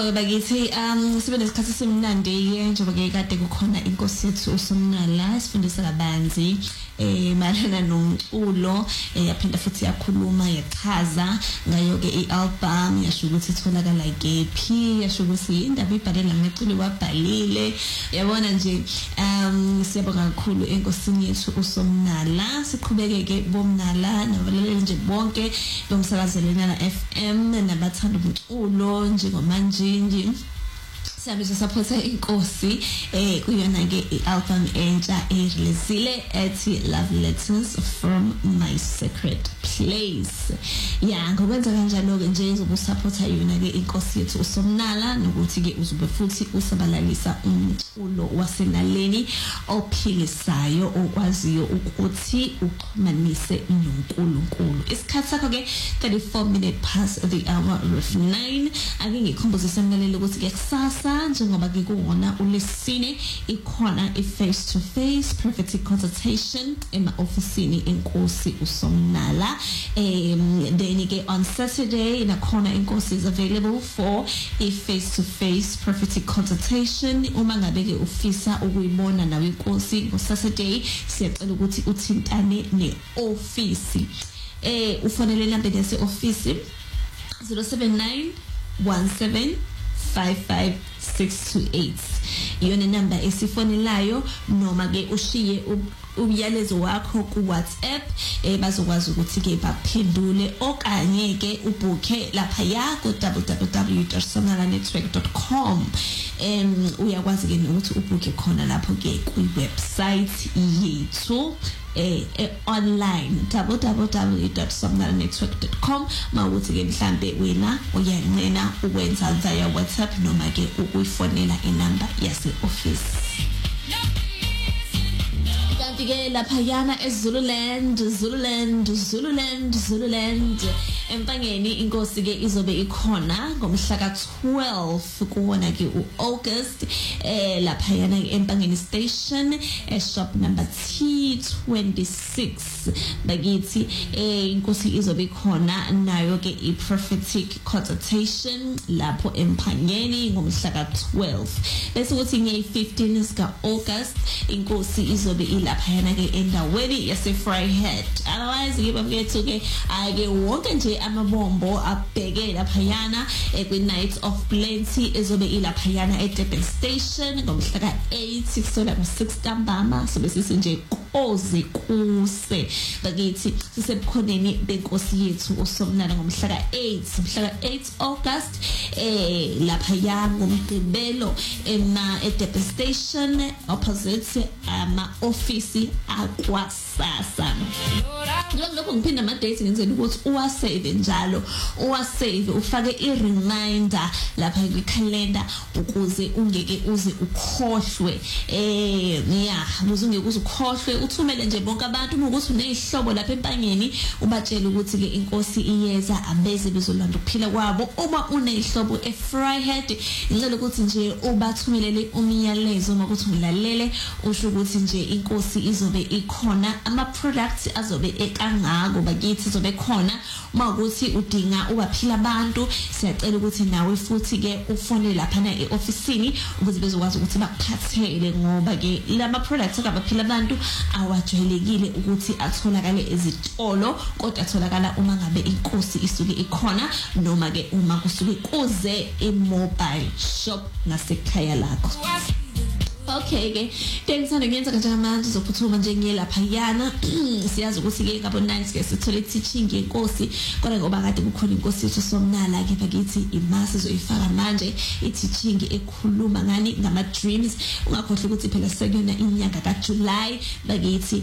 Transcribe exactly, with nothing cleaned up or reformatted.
So bakithi um sibe nesikhathi semnandi ke njengoba ke kade kukhona inkosi yethu uSomnala sifundisa kabanzi eh malana nomculo yaphinda futhi yakhuluma yachaza ngayo ke ialbum yasho ukuthi itholakala kephi yasho ukuthi indaba ibhalela ngeculi wabhalile yabona nje um siyabonga kakhulu enkosini yethu uSomnala siqhubeke ke bomnala nabalelele nje bonke bomsakazelena F M nabathanda umculo njengomanje siyabe sisapotha inkosi eh kuyona ke ialbum entsha ereleasile ethi Love Letters from My Secret Place. Ya ngokwenza kanjalo ke nje izobusupporta yona ke inkosi yethu uSomnala nokuthi ke uzobe futhi usabalalisa umculo wasenaleni ophilisayo okwaziyo ukuthi uxhumanise noNkulunkulu. Isikhathi sakho ke thirty-four minutes past the hour of nine. Ake ngikhombozise umlaleli ukuthi ke kusasa njengoba ke kuwona uLesine ikhona i-face to face prophetic consultation ema ofisini enkosi uSomnala. Um then ke on Saturday nakhona inkosi is available for a face to face prophetic consultation. Uma ngabe ke ufisa ukuyibona nawe inkosi ngo Saturday siyacela ukuthi uthintane ne-office. Eh ufanele number yase office zero seven nine one seven five five six two eight. Iyona number esifonelayo noma ke ushiye umyalezo wakho ku WhatsApp eh bazokwazi ukuthi ke baphendule okanye ke ubooke lapha ya ku w w w dot somnala network dot com. Em uyakwazi ke ukuthi ubooke khona lapho ke ku website yethu eh online w w w dot somnala network dot com. Mawuthi ke mhlambe wena uyanqena ukwenza via WhatsApp noma ke ukuyifonela inamba yase office. Ke lapha yana eZululand Zululand Zululand Zululand empangeni inkosi ke izobe ikhona ngomhla ka twelve kuwona ke uAugust eh lapha yana empangeni station eh shop number T twenty-six bakithi eh inkosi izobe ikhona nayo ke i-prophetic consultation lapho empangeni ngomhla ka twelve bese kuthi nge fifteen sika August inkosi izobe ilapha yana ke endaweni yase Vryheid. Otherwise ke bafethu ke ake wonke nje amabombo abheke lapha yana kwi Night of Plenty ezobe ilapha yana e Durban Station ngomhla ka eight kusona ku six ntambama sobe sisi nje oze kuse bakithi sisebukhoneni benkosi yethu uSomnala ngomhla ka eight mhla ka eight August eh lapha yana ngomgqibelo ema e Durban Station opposite ama office akwasasa. Lokho ngiphinda ama dates ngenzela ukuthi uwasave njalo uwasave ufake i-reminder lapha kwi-calendar ukuze ungeke uze ukhohlwe eh yeah uze ungeke uze ukhohlwe uthumele nje bonke abantu uma ukuthi unezihlobo lapha empangeni ubatshela ukuthi ke inkosi iyeza abeze bezolanda ukuphila kwabo. Uma unezihlobo eVryheid ngicela ukuthi nje ubathumelele umyalezo uma ukuthi ulalele usho ukuthi nje inkosi izobe ikhona ama products azobe ekangako bakithi izobe khona. Uma ukuthi udinga ubaphila abantu siyacela ukuthi nawe futhi ke ufone lapha na eofisini ukuze bezokwazi ukuthi bakuphathele ngoba ke lama products akabaphila abantu awajwayelekile ukuthi atholakale ezitolo kodwa atholakala uma ngabe inkosi isuke ikhona noma ke uma kusuke kuze e-mobile shop ngasekhaya lakho. Okay ke tensana ngenza kanjani manje uzophuthuma nje ngiyelapha yana siyazi ukuthi ke ngabo nine ke sithole teaching yenkosi kodwa ngoba kade kukhona inkosi yethu uSomnala ke bakithi imasi zoyifaka manje i-teaching ekhuluma ngani ngama dreams ungakhohle ukuthi phela sekuyona inyanga kaJuly bakithi